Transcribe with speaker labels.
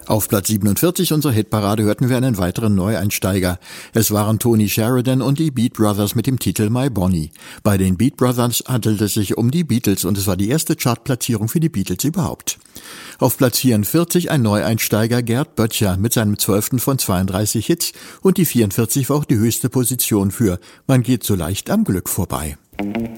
Speaker 1: Auf Platz 47 unserer Hitparade hörten wir einen weiteren Neueinsteiger. Es waren Tony Sheridan und die Beat Brothers mit dem Titel My Bonnie. Bei den Beat Brothers handelt es sich um die Beatles und es war die erste Chartplatzierung für die Beatles überhaupt. Auf Platz 44 ein Neueinsteiger, Gerd Böttcher, mit seinem 12. von 32 Hits und die 44 war auch die höchste Position für Man geht so leicht am Glück vorbei.